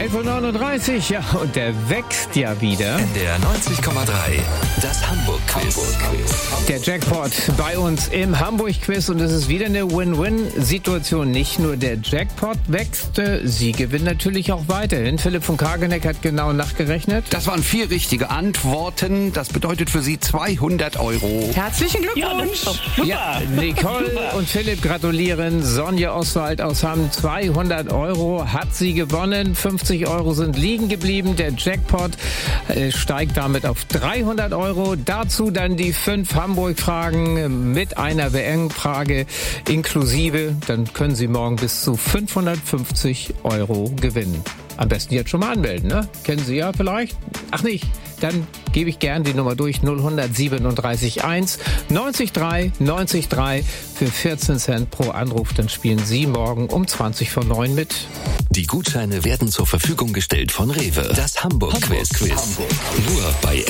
11.39 Uhr, ja, und der wächst ja wieder. NDR 90,3, das Hamburg-Quiz. Der Jackpot bei uns im Hamburg-Quiz und es ist wieder eine Win-Win-Situation. Nicht nur der Jackpot wächst, Sie gewinnen natürlich auch weiterhin. Philipp von Kageneck hat genau nachgerechnet. Das waren 4 richtige Antworten. Das bedeutet für Sie 200 Euro. Herzlichen Glückwunsch! Ja, Nicole und Philipp gratulieren. Sonja Oswald aus Hamm, 200 Euro hat sie gewonnen. 50 Euro sind liegen geblieben. Der Jackpot steigt damit auf 300 Euro. Dazu dann die 5 Hamburg-Fragen mit einer WM-Frage inklusive. Dann können Sie morgen bis zu 550 Euro gewinnen. Am besten jetzt schon mal anmelden, ne? Kennen Sie ja vielleicht? Ach nicht, dann gebe ich gern die Nummer durch. 037 1 90 3 90 3 für 14 Cent pro Anruf. Dann spielen Sie morgen um 20 vor 9 mit. Die Gutscheine werden zur Verfügung gestellt von Rewe. Das Hamburg-Quiz. Nur bei